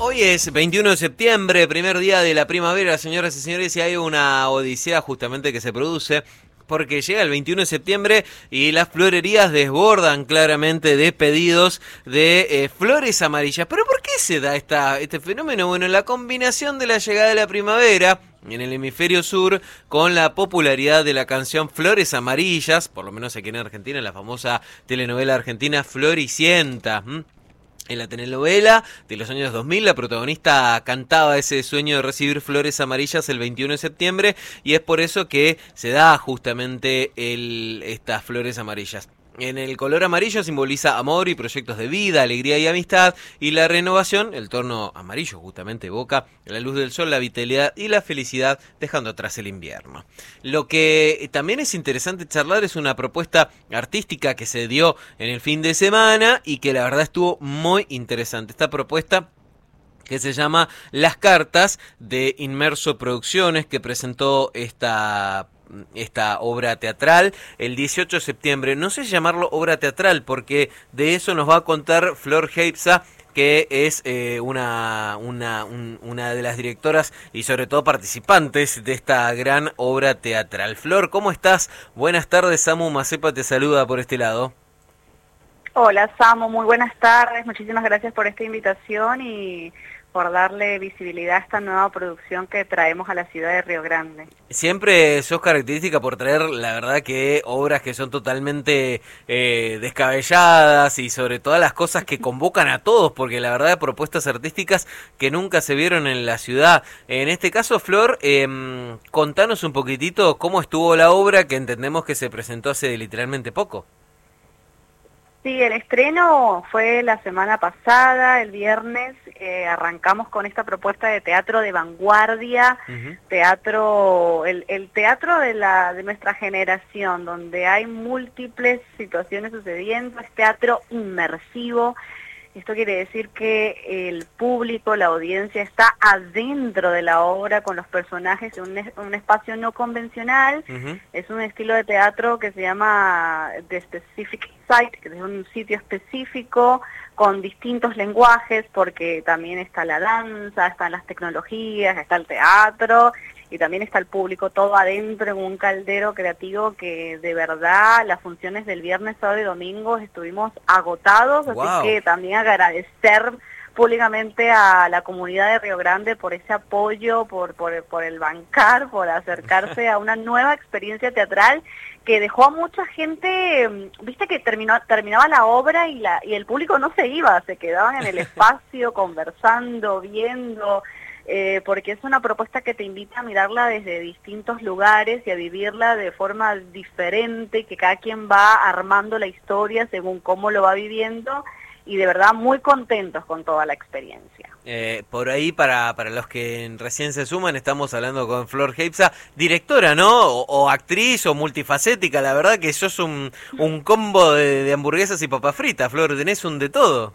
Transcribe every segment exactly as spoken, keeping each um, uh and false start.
Hoy es veintiuno de septiembre, primer día de la primavera, señoras y señores, y hay una odisea justamente que se produce porque llega el veintiuno de septiembre y las florerías desbordan claramente de pedidos de eh, flores amarillas. ¿Pero por qué se da esta, este fenómeno? Bueno, la combinación de la llegada de la primavera en el hemisferio sur con la popularidad de la canción Flores Amarillas, por lo menos aquí en Argentina, la famosa telenovela argentina Floricienta. ¿Mm? En la telenovela de los años dos mil, la protagonista cantaba ese sueño de recibir flores amarillas el veintiuno de septiembre y es por eso que se da justamente el, estas flores amarillas. En el color amarillo simboliza amor y proyectos de vida, alegría y amistad, y la renovación, el tono amarillo justamente evoca la luz del sol, la vitalidad y la felicidad, dejando atrás el invierno. Lo que también es interesante charlar es una propuesta artística que se dio en el fin de semana y que la verdad estuvo muy interesante. Esta propuesta que se llama Las Cartas, de Inmerso Producciones, que presentó esta esta obra teatral el dieciocho de septiembre. No sé llamarlo obra teatral porque de eso nos va a contar Flor Heipsa, que es eh, una, una, un, una de las directoras y sobre todo participantes de esta gran obra teatral. Flor, ¿cómo estás? Buenas tardes, Samu Macepa te saluda por este lado. Hola Samu, muy buenas tardes, muchísimas gracias por esta invitación y por darle visibilidad a esta nueva producción que traemos a la ciudad de Río Grande. Siempre sos característica por traer, la verdad, que obras que son totalmente eh, descabelladas y sobre todas las cosas que convocan a todos, porque la verdad, propuestas artísticas que nunca se vieron en la ciudad. En este caso, Flor, eh, contanos un poquitito cómo estuvo la obra, que entendemos que se presentó hace literalmente poco. Sí, el estreno fue la semana pasada, el viernes, eh, arrancamos con esta propuesta de teatro de vanguardia, uh-huh. teatro, el, el teatro de, la, de nuestra generación, donde hay múltiples situaciones sucediendo, es teatro inmersivo. Esto quiere decir que el público, la audiencia está adentro de la obra con los personajes en un, un espacio no convencional. Uh-huh. Es un estilo de teatro que se llama The Specific Site, que es un sitio específico con distintos lenguajes, porque también está la danza, están las tecnologías, está el teatro y también está el público todo adentro en un caldero creativo que de verdad las funciones del viernes, sábado y domingo estuvimos agotados, wow. Así que también agradecer públicamente a la comunidad de Río Grande por ese apoyo, por, por, por el bancar, por acercarse a una nueva experiencia teatral que dejó a mucha gente, viste que terminó, terminaba la obra y, la, y el público no se iba, se quedaban en el espacio conversando, viendo, eh, porque es una propuesta que te invita a mirarla desde distintos lugares y a vivirla de forma diferente, que cada quien va armando la historia según cómo lo va viviendo, y de verdad muy contentos con toda la experiencia. Eh, por ahí, para, para los que recién se suman, estamos hablando con Flor Heipsa, directora, ¿no? O, o actriz o multifacética, la verdad que sos un, un combo de, de hamburguesas y papas fritas, Flor, tenés un de todo.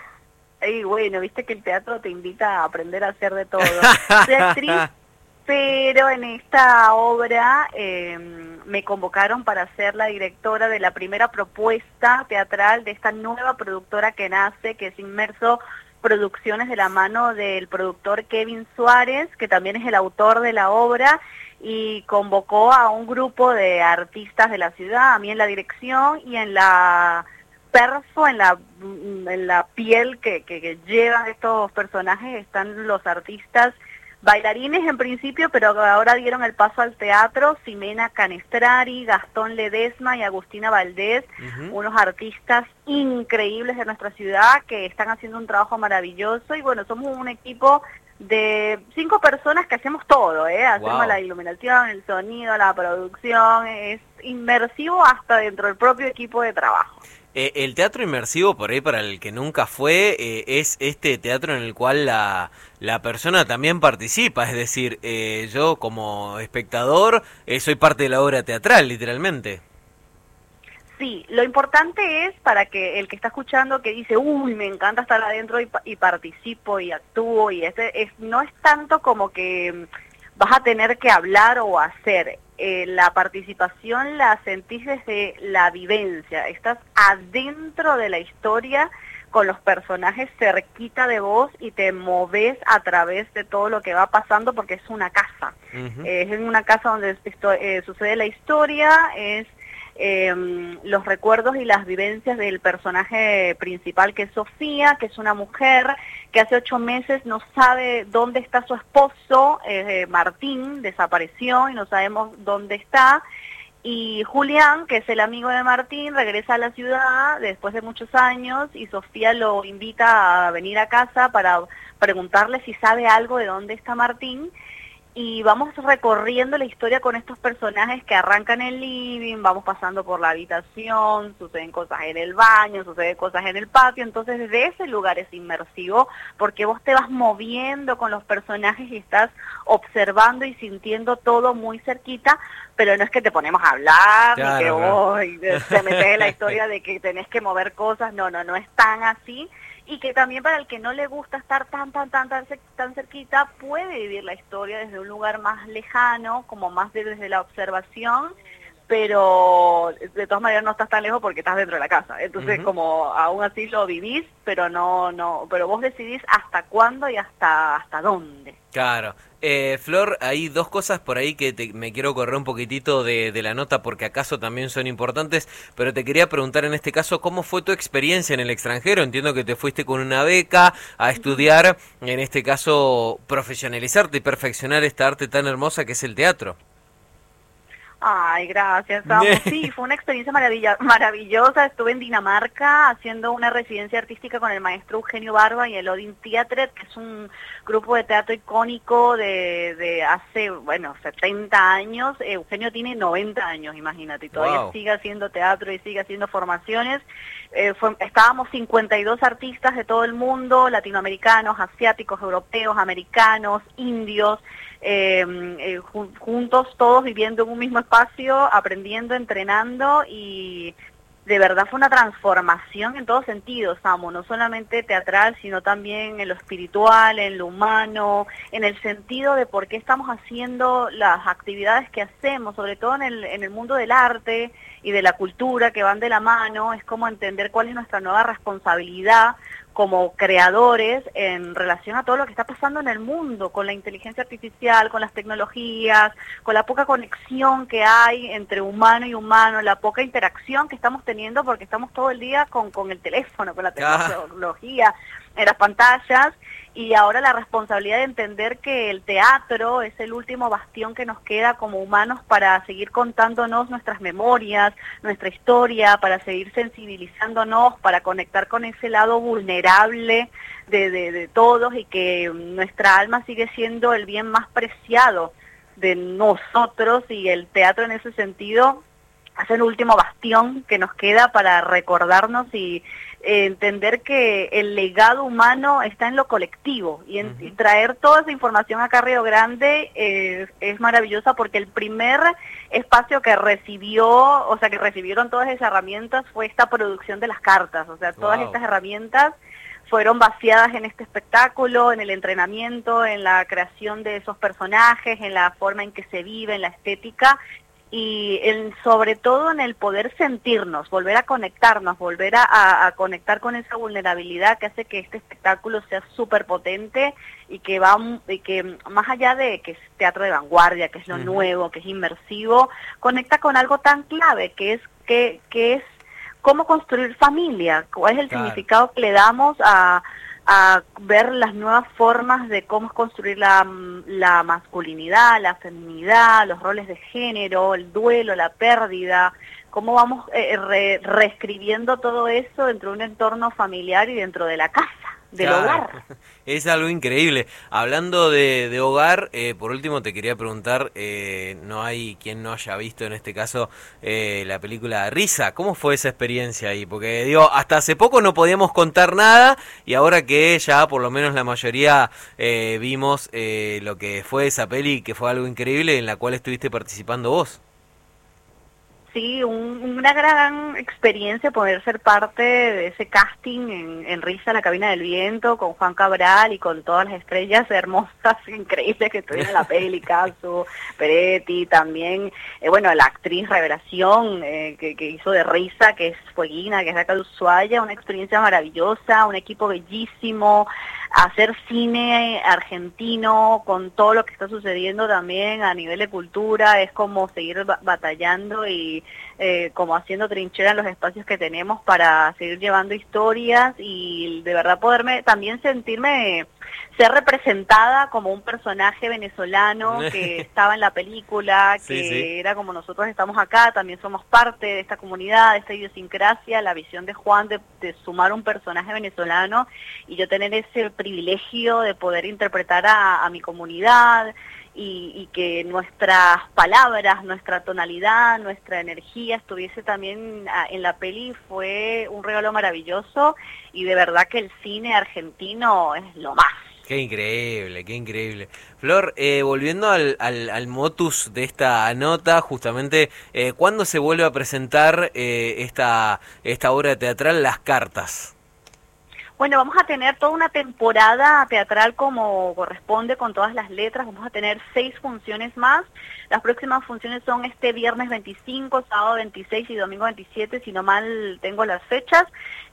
Y bueno, viste que el teatro te invita a aprender a hacer de todo. Soy actriz, pero en esta obra eh, me convocaron para ser la directora de la primera propuesta teatral de esta nueva productora que nace, que es Inmerso Producciones, de la mano del productor Kevin Suárez, que también es el autor de la obra, y convocó a un grupo de artistas de la ciudad, a mí en la dirección y en la perso, en la, en la piel que, que, que llevan estos personajes están los artistas bailarines en principio, pero ahora dieron el paso al teatro, Ximena Canestrari, Gastón Ledesma y Agustina Valdés, uh-huh. unos artistas increíbles de nuestra ciudad que están haciendo un trabajo maravilloso, y bueno, somos un equipo de cinco personas que hacemos todo, ¿eh? Hacemos wow. la iluminación, el sonido, la producción, es inmersivo hasta dentro del propio equipo de trabajo. Eh, el teatro inmersivo, por ahí para el que nunca fue, eh, es este teatro en el cual la, la persona también participa, es decir, eh, yo como espectador eh, soy parte de la obra teatral, literalmente. Sí, lo importante es para que el que está escuchando que dice, uy, me encanta estar adentro y, y participo y actúo, y ese es, no es tanto como que vas a tener que hablar o hacer. Eh, la participación la sentís desde la vivencia, estás adentro de la historia con los personajes cerquita de vos y te moves a través de todo lo que va pasando porque es una casa. Uh-huh. eh, es en una casa donde esto, eh, sucede la historia, es eh, los recuerdos y las vivencias del personaje principal, que es Sofía, que es una mujer que hace ocho meses no sabe dónde está su esposo, eh, Martín, desapareció y no sabemos dónde está. Y Julián, que es el amigo de Martín, regresa a la ciudad después de muchos años y Sofía lo invita a venir a casa para preguntarle si sabe algo de dónde está Martín. Y vamos recorriendo la historia con estos personajes que arrancan en el living, vamos pasando por la habitación, suceden cosas en el baño, suceden cosas en el patio, entonces desde ese lugar es inmersivo porque vos te vas moviendo con los personajes y estás observando y sintiendo todo muy cerquita, pero no es que te ponemos a hablar, claro, ni que vos y te metes en la historia de que tenés que mover cosas, no, no, no es tan así. Y que también para el que no le gusta estar tan, tan, tan, tan, tan cerquita, puede vivir la historia desde un lugar más lejano, como más de, desde la observación, pero de todas maneras no estás tan lejos porque estás dentro de la casa. Entonces, uh-huh. como aún así lo vivís, pero no, no, pero vos decidís hasta cuándo y hasta, hasta dónde. Claro. Eh, Flor, hay dos cosas por ahí que te, me quiero correr un poquitito de, de la nota porque acaso también son importantes, pero te quería preguntar en este caso, ¿cómo fue tu experiencia en el extranjero? Entiendo que te fuiste con una beca a estudiar, en este caso profesionalizarte y perfeccionar esta arte tan hermosa que es el teatro. Ay, gracias, Samu. Sí, fue una experiencia maravilla, maravillosa. Estuve en Dinamarca haciendo una residencia artística con el maestro Eugenio Barba y el Odin Theatret, que es un grupo de teatro icónico de, de hace, bueno, setenta años. Eugenio tiene noventa años, imagínate, y todavía wow. sigue haciendo teatro y sigue haciendo formaciones. Eh, fue, estábamos cincuenta y dos artistas de todo el mundo, latinoamericanos, asiáticos, europeos, americanos, indios, eh, eh, jun juntos todos viviendo en un mismo espacio, aprendiendo, entrenando, y de verdad fue una transformación en todos sentidos, Samu, no solamente teatral, sino también en lo espiritual, en lo humano, en el sentido de por qué estamos haciendo las actividades que hacemos, sobre todo en el, en el mundo del arte y de la cultura que van de la mano. Es como entender cuál es nuestra nueva responsabilidad como creadores en relación a todo lo que está pasando en el mundo, con la inteligencia artificial, con las tecnologías, con la poca conexión que hay entre humano y humano, la poca interacción que estamos teniendo porque estamos todo el día con, con el teléfono, con la tecnología, en las pantallas, y ahora la responsabilidad de entender que el teatro es el último bastión que nos queda como humanos para seguir contándonos nuestras memorias, nuestra historia, para seguir sensibilizándonos, para conectar con ese lado vulnerable de, de, de todos, y que nuestra alma sigue siendo el bien más preciado de nosotros, y el teatro en ese sentido es el último bastión que nos queda para recordarnos y eh, entender que el legado humano está en lo colectivo, y, en, uh-huh. y traer toda esa información acá a Río Grande eh, es maravillosa, porque el primer espacio que recibió, o sea, que recibieron todas esas herramientas fue esta producción de las cartas, o sea, todas wow. estas herramientas fueron vaciadas en este espectáculo, en el entrenamiento, en la creación de esos personajes, en la forma en que se vive, en la estética, y en, sobre todo en el poder sentirnos, volver a conectarnos, volver a, a, a conectar con esa vulnerabilidad que hace que este espectáculo sea súper potente, y que va y que más allá de que es teatro de vanguardia, que es lo uh-huh. nuevo, que es inmersivo, conecta con algo tan clave, que es que, que es cómo construir familia, cuál es el claro. significado que le damos a a ver las nuevas formas de cómo construir la, la masculinidad, la feminidad, los roles de género, el duelo, la pérdida, cómo vamos eh, re, reescribiendo todo eso dentro de un entorno familiar y dentro de la casa, del claro. hogar. Es algo increíble. Hablando de, de hogar, eh, por último te quería preguntar, eh, no hay quien no haya visto en este caso eh, la película Risa. ¿Cómo fue esa experiencia ahí? Porque digo, hasta hace poco no podíamos contar nada, y ahora que ya por lo menos la mayoría eh, vimos eh, lo que fue esa peli, que fue algo increíble, en la cual estuviste participando vos. Sí, un, una gran experiencia poder ser parte de ese casting en, en Risa, la cabina del viento, con Juan Cabral y con todas las estrellas hermosas, increíbles que estuvieron en la peli, Casu, Peretti, también, eh, bueno, la actriz Revelación eh, que, que hizo de Risa, que es Fueguina, que es de acá de Ushuaia, una experiencia maravillosa, un equipo bellísimo, hacer cine argentino con todo lo que está sucediendo también a nivel de cultura, es como seguir batallando y eh, como haciendo trinchera en los espacios que tenemos para seguir llevando historias y de verdad poderme también sentirme, ser representada como un personaje venezolano que estaba en la película, que sí, sí. era como nosotros estamos acá, también somos parte de esta comunidad, de esta idiosincrasia, la visión de Juan de, de sumar un personaje venezolano y yo tener ese privilegio de poder interpretar a, a mi comunidad y, y que nuestras palabras, nuestra tonalidad, nuestra energía estuviese también a, en la peli fue un regalo maravilloso y de verdad que el cine argentino es lo más. Qué increíble, qué increíble. Flor, eh, volviendo al, al, al motus de esta nota, justamente, eh, ¿cuándo se vuelve a presentar eh, esta, esta obra teatral, Las Cartas? Bueno, vamos a tener toda una temporada teatral como corresponde con todas las letras, vamos a tener seis funciones más. Las próximas funciones son este viernes veinticinco, sábado veintiséis y domingo veintisiete, si no mal tengo las fechas.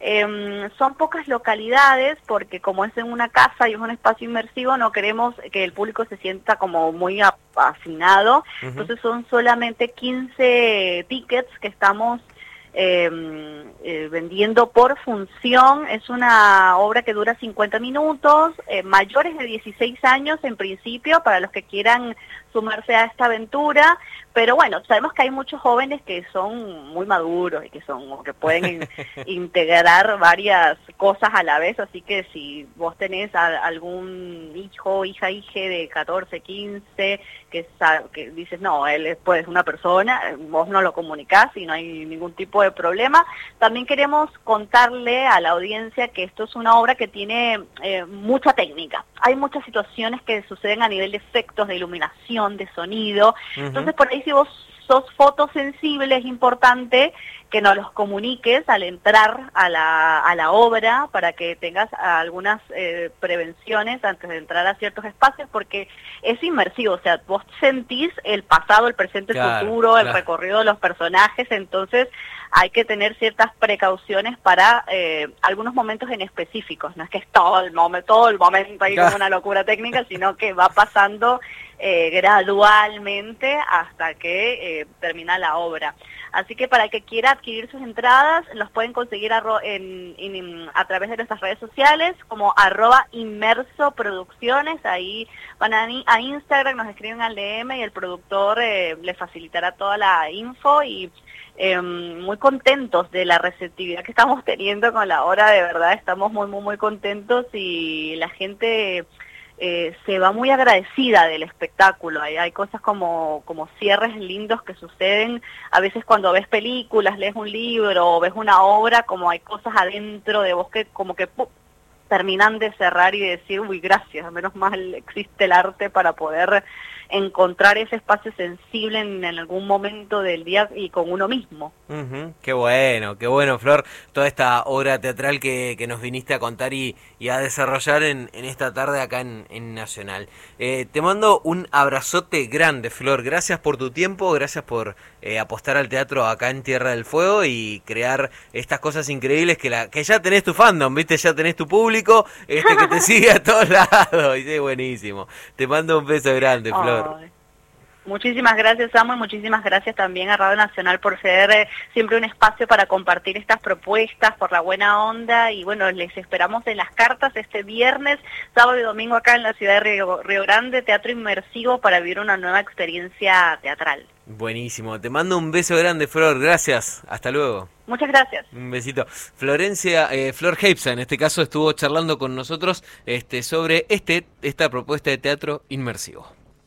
Eh, son pocas localidades porque como es en una casa y es un espacio inmersivo, no queremos que el público se sienta como muy apasionado. Uh-huh. Entonces son solamente quince tickets que estamos Eh, eh, vendiendo por función. Es una obra que dura cincuenta minutos, eh, mayores de dieciséis años en principio, para los que quieran sumarse a esta aventura, pero bueno, sabemos que hay muchos jóvenes que son muy maduros y que son que pueden in, integrar varias cosas a la vez, así que si vos tenés a, algún hijo, hija, hije de catorce, quince, que, que dices, no, él es pues una persona, vos no lo comunicás y no hay ningún tipo de problema. También queremos contarle a la audiencia que esto es una obra que tiene eh, mucha técnica. Hay muchas situaciones que suceden a nivel de efectos, de iluminación, de sonido. Uh-huh. Entonces, por ahí si vos sos fotosensible, es importante que nos los comuniques al entrar a la, a la obra para que tengas algunas eh, prevenciones antes de entrar a ciertos espacios, porque es inmersivo, o sea, vos sentís el pasado, el presente, el claro, futuro, claro. el recorrido de los personajes, entonces hay que tener ciertas precauciones para eh, algunos momentos en específicos, no es que es todo el momento, todo el momento ahí claro. como una locura técnica, sino que va pasando eh, gradualmente hasta que eh, termina la obra. Así que para el que quiera adquirir sus entradas, los pueden conseguir a, en, en, a través de nuestras redes sociales, como arroba Inmerso Producciones, ahí van a, a Instagram, nos escriben al D M y el productor eh, les facilitará toda la info y eh, muy contentos de la receptividad que estamos teniendo con la obra, de verdad estamos muy, muy, muy contentos y la gente Eh, se va muy agradecida del espectáculo. Hay, hay cosas como, como cierres lindos que suceden a veces cuando ves películas, lees un libro o ves una obra, como hay cosas adentro de vos que como que ¡pum!, terminan de cerrar y decir, uy, gracias, menos mal existe el arte para poder encontrar ese espacio sensible en, en algún momento del día y con uno mismo. Uh-huh. Qué bueno, qué bueno, Flor, toda esta obra teatral que, que nos viniste a contar y, y a desarrollar en, en esta tarde acá en, en Nacional. Eh, te mando un abrazote grande, Flor, gracias por tu tiempo, gracias por eh, apostar al teatro acá en Tierra del Fuego y crear estas cosas increíbles que, la, que ya tenés tu fandom, ¿viste? Ya tenés tu público este que te sigue a todos lados, y es buenísimo. Te mando un beso grande, Flor. Ay. Muchísimas gracias, Samu, y muchísimas gracias también a Radio Nacional por ser eh, siempre un espacio para compartir estas propuestas, por la buena onda, y bueno, les esperamos en Las Cartas este viernes, sábado y domingo acá en la ciudad de Río, Río Grande, teatro inmersivo para vivir una nueva experiencia teatral. Buenísimo, te mando un beso grande, Flor, gracias, hasta luego. Muchas gracias. Un besito. Florencia, eh, Flor Heipsa, en este caso, estuvo charlando con nosotros este, sobre este esta propuesta de teatro inmersivo.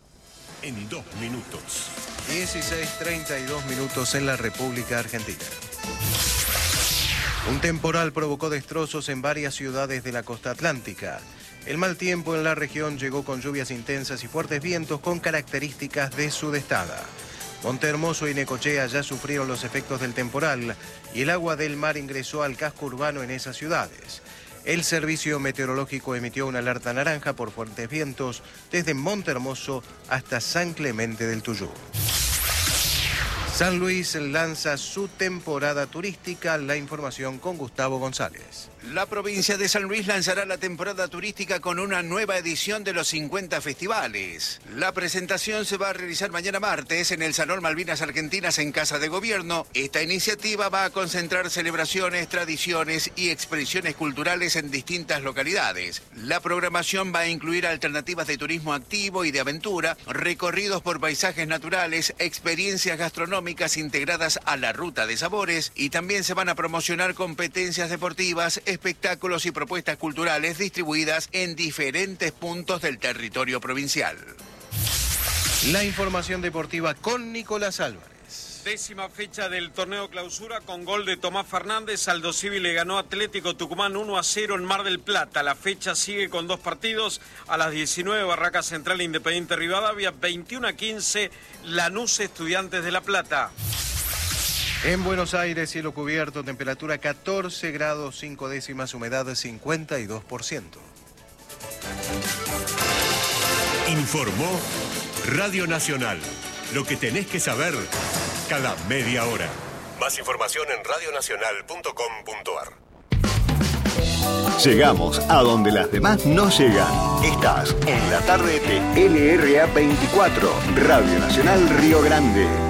En dos minutos. dieciséis treinta y dos minutos en la República Argentina. Un temporal provocó destrozos en varias ciudades de la costa atlántica. El mal tiempo en la región llegó con lluvias intensas y fuertes vientos con características de sudestada. Montehermoso y Necochea ya sufrieron los efectos del temporal y el agua del mar ingresó al casco urbano en esas ciudades. El Servicio Meteorológico emitió una alerta naranja por fuertes vientos desde Montehermoso hasta San Clemente del Tuyú. San Luis lanza su temporada turística. La información con Gustavo González. La provincia de San Luis lanzará la temporada turística con una nueva edición de los cincuenta festivales. La presentación se va a realizar mañana martes en el Salón Malvinas Argentinas en Casa de Gobierno. Esta iniciativa va a concentrar celebraciones, tradiciones y expresiones culturales en distintas localidades. La programación va a incluir alternativas de turismo activo y de aventura, recorridos por paisajes naturales, experiencias gastronómicas integradas a la ruta de sabores, y también se van a promocionar competencias deportivas, espectáculos y propuestas culturales distribuidas en diferentes puntos del territorio provincial. La información deportiva con Nicolás Álvarez. Décima fecha del torneo clausura con gol de Tomás Fernández. Aldo Civi le ganó a Atlético Tucumán uno a cero en Mar del Plata. La fecha sigue con dos partidos. A las diecinueve, Barraca Central Independiente Rivadavia. veintiuno a quince, Lanús Estudiantes de La Plata. En Buenos Aires, cielo cubierto, temperatura catorce grados cinco décimas, humedad cincuenta y dos por ciento. Informó Radio Nacional. Lo que tenés que saber cada media hora. Más información en radio nacional punto com punto a r. Llegamos a donde las demás no llegan. Estás en la tarde de L R A veinticuatro, Radio Nacional Río Grande.